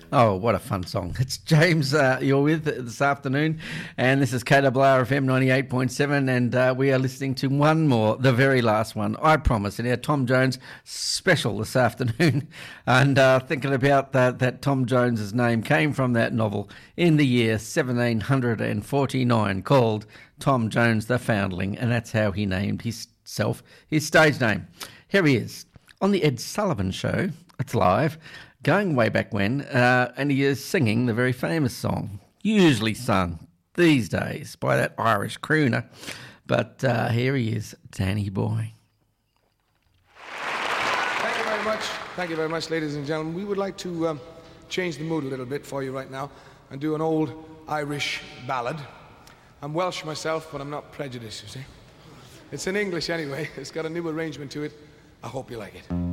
Oh, what a fun song. It's James you're with this afternoon, and this is KWR FM 98.7, and we are listening to one more, the very last one, I promise, in our Tom Jones special this afternoon. And thinking about that Tom Jones's name came from that novel in the year 1749 called Tom Jones the Foundling, and that's how he named himself, his stage name. Here he is on the Ed Sullivan Show. It's live, going way back when, and he is singing the very famous song, usually sung these days by that Irish crooner. But here he is, Danny Boy. Thank you very much. Thank you very much, ladies and gentlemen. We would like to change the mood a little bit for you right now and do an old Irish ballad. I'm Welsh myself, but I'm not prejudiced, you see. It's in English anyway. It's got a new arrangement to it. I hope you like it.